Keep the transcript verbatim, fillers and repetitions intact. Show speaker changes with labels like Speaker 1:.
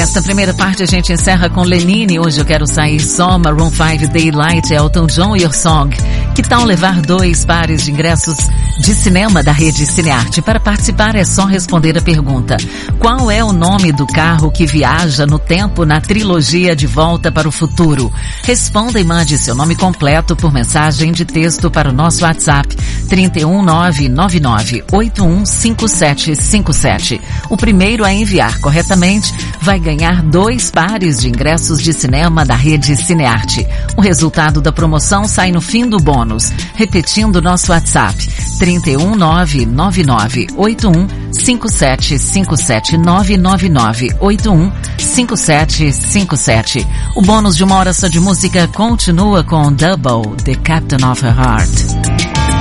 Speaker 1: Nesta primeira parte a gente encerra com Lenine, Hoje Eu Quero Sair Só, Maroon five, Daylight, Elton John, Your Song. Que tal levar dois pares de ingressos de cinema da rede Cinearte? Para participar é só responder a pergunta: qual é o nome do carro que viaja no tempo na trilogia De Volta para o Futuro? Responda e mande seu nome completo por mensagem de texto para o nosso WhatsApp trinta e um, nove nove nove, oito um cinco sete cinco sete. O primeiro a enviar corretamente vai ganhar dois pares de ingressos de cinema da rede Cinearte. O resultado da promoção sai no fim do bônus. Repetindo nosso WhatsApp trinta e um, nove nove nove, oito um cinco sete cinco sete, nove nove nove, oito um cinco sete cinco sete. O bônus de uma hora só de música continua com Double, The Captain of Her Heart.